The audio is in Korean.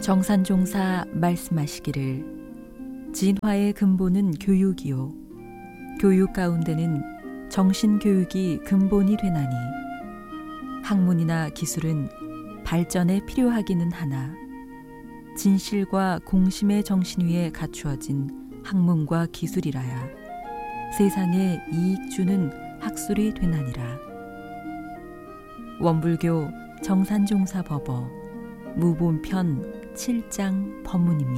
정산종사 말씀하시기를 진화의 근본은 교육이요 교육 가운데는 정신교육이 근본이 되나니 학문이나 기술은 발전에 필요하기는 하나 진실과 공심의 정신 위에 갖추어진 학문과 기술이라야 세상에 이익 주는 학술이 되나니라. 원불교 정산종사 법어 무본편 7장 법문입니다.